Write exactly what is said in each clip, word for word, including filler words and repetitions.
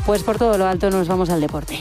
Pues por todo lo alto nos vamos al deporte.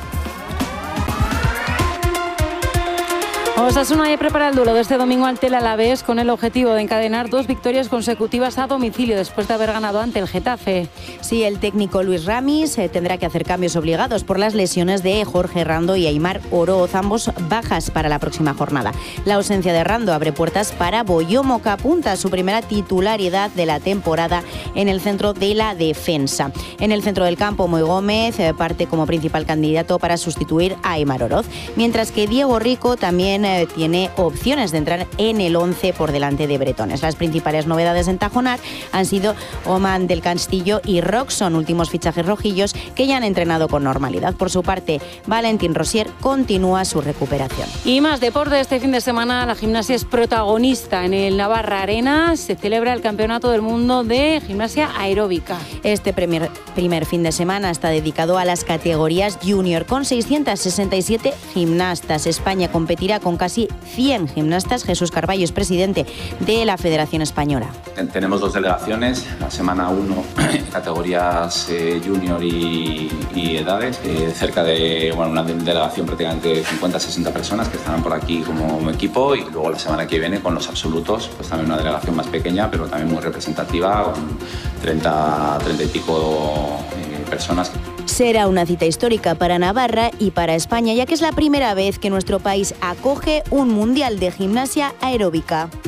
Osasuna ya prepara el duelo de este domingo ante el Alavés con el objetivo de encadenar dos victorias consecutivas a domicilio después de haber ganado ante el Getafe. Sí, el técnico Luis Ramis eh, tendrá que hacer cambios obligados por las lesiones de Jorge Rando y Aimar Oroz, ambos bajas para la próxima jornada. La ausencia de Rando abre puertas para Boyomo, que apunta a su primera titularidad de la temporada en el centro de la defensa. En el centro del campo, Moi Gómez eh, parte como principal candidato para sustituir a Aimar Oroz, mientras que Diego Rico también eh, tiene opciones de entrar en el once por delante de Bretones. Las principales novedades en Tajonar han sido Oman del Castillo y Roxon, últimos fichajes rojillos que ya han entrenado con normalidad. Por su parte, Valentín Rosier continúa su recuperación. Y más deporte. Este fin de semana la gimnasia es protagonista. En el Navarra Arena se celebra el Campeonato del Mundo de Gimnasia Aeróbica. Este primer, primer fin de semana está dedicado a las categorías junior con seiscientas sesenta y siete gimnastas. España competirá con casi cien gimnastas. Jesús Carballo es presidente de la Federación Española. Tenemos dos delegaciones, la semana uno, categorías eh, junior y, y edades, eh, cerca de bueno, una delegación prácticamente de cincuenta a sesenta personas que estarán por aquí como equipo, y luego la semana que viene con los absolutos, pues también una delegación más pequeña, pero también muy representativa, con treinta, treinta y pico eh, personas. Será una cita histórica para Navarra y para España, ya que es la primera vez que nuestro país acoge un mundial de gimnasia aeróbica.